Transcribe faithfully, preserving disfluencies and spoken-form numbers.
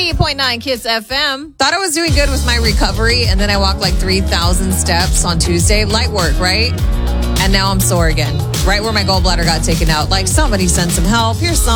ninety-eight point nine Kiss F M. Thought I was doing good with my recovery, and then I walked like three thousand steps on Tuesday. Light work, right? And now I'm sore again. Right where my gallbladder got taken out. Like, somebody send some help. Here's some.